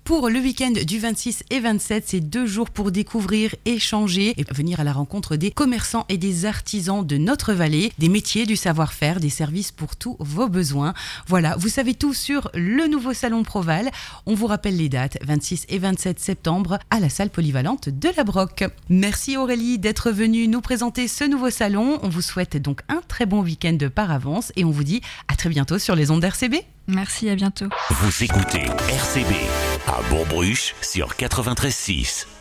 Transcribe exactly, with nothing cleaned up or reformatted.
pour le week-end du vingt-six et vingt-sept. C'est deux jours pour découvrir, échanger et venir à la rencontre des commerçants et des artisans de notre vallée, des métiers, du savoir-faire, des services pour tous vos besoins. Voilà, vous savez tout sur le nouveau salon Proval. On vous rappelle les dates, vingt-six et vingt-sept septembre à la salle polyvalente de la Broc. Merci Aurélie d'être venue nous présenter ce nouveau salon. On vous souhaite donc un très bon week-end par avance et on vous dit à très bientôt sur les ondes d'R C B. Merci, à bientôt. Vous écoutez R C B à Bourg-Bruche sur quatre-vingt-treize six.